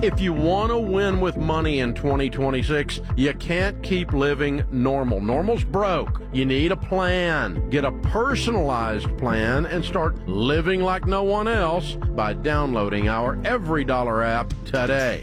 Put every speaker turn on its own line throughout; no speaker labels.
If you want to win with money in 2026, you can't keep living normal. Normal's broke. You need a plan. Get a personalized plan and start living like no one else by downloading our Every Dollar app today.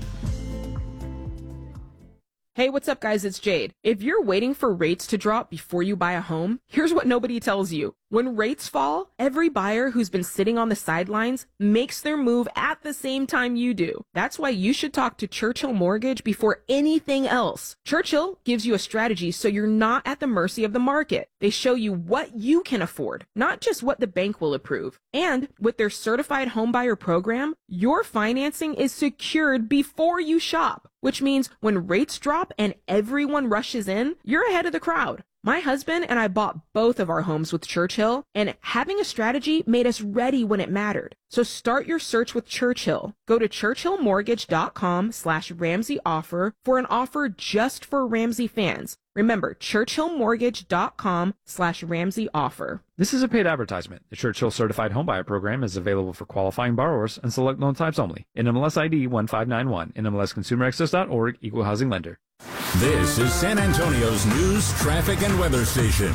Hey, what's up, guys? It's Jade. If you're waiting for rates to drop before you buy a home, here's what nobody tells you. When rates fall, every buyer who's been sitting on the sidelines makes their move at the same time you do. That's why you should talk to Churchill Mortgage before anything else. Churchill gives you a strategy so you're not at the mercy of the market. They show you what you can afford, not just what the bank will approve. And with their certified homebuyer program, your financing is secured before you shop, which means when rates drop and everyone rushes in, you're ahead of the crowd. My husband and I bought both of our homes with Churchill, and having a strategy made us ready when it mattered. So start your search with Churchill. Go to churchillmortgage.com/Ramsey offer for an offer just for Ramsey fans. Remember, churchillmortgage.com/Ramsey offer.
This is a paid advertisement. The Churchill Certified Homebuyer Program is available for qualifying borrowers and select loan types only. NMLS ID 1591. NMLSConsumerAccess.org. Equal housing lender.
This is San Antonio's news, traffic, and weather station.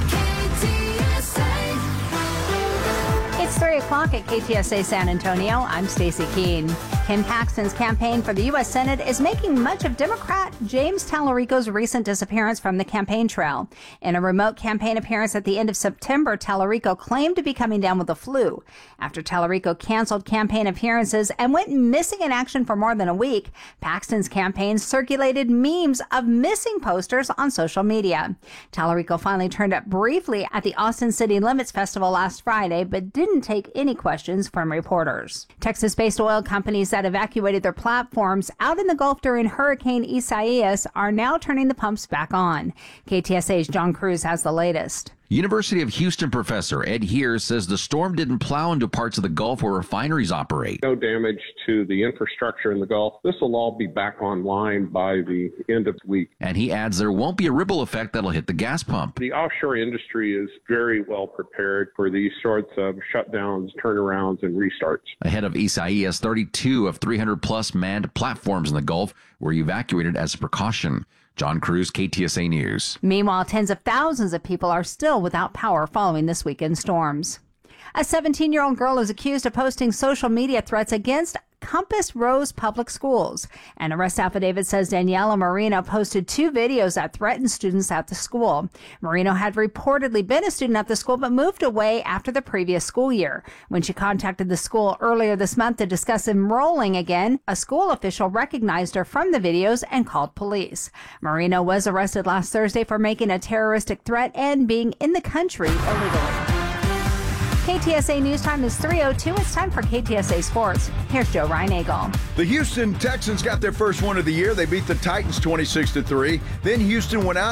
It's 3 o'clock at KTSA San Antonio. I'm Stacey Keene. Ken Paxton's campaign for the U.S. Senate is making much of Democrat James Tallarico's recent disappearance from the campaign trail. In a remote campaign appearance at the end of September, Tallarico claimed to be coming down with the flu. After Tallarico canceled campaign appearances and went missing in action for more than a week, Paxton's campaign circulated memes of missing posters on social media. Tallarico finally turned up briefly at the Austin City Limits Festival last Friday, but didn't take any questions from reporters. Texas-based oil companies that evacuated their platforms out in the Gulf during Hurricane Isaias are now turning the pumps back on. KTSA's John Cruz has the latest.
University of Houston professor Ed Heer says the storm didn't plow into parts of the Gulf where refineries operate.
No damage to the infrastructure in the Gulf. This will all be back online by the end of the week.
And he adds there won't be a ripple effect that'll hit the gas pump.
The offshore industry is very well prepared for these sorts of shutdowns, turnarounds, and restarts.
Ahead of Isaias, 32 of 300-plus manned platforms in the Gulf were evacuated as a precaution. John Cruz, KTSA News.
Meanwhile, tens of thousands of people are still without power following this weekend's storms. A 17-year-old girl is accused of posting social media threats against Compass Rose Public Schools. An arrest affidavit says Daniela Marino posted 2 videos that threatened students at the school. Marino had reportedly been a student at the school but moved away after the previous school year. When she contacted the school earlier this month to discuss enrolling again, a school official recognized her from the videos and called police. Marino was arrested last Thursday for making a terroristic threat and being in the country illegally. KTSA News Time is 3:02. It's time for KTSA Sports. Here's Joe Reinagle.
The Houston Texans got their first win of the year. They beat the Titans 26-3. Then Houston went out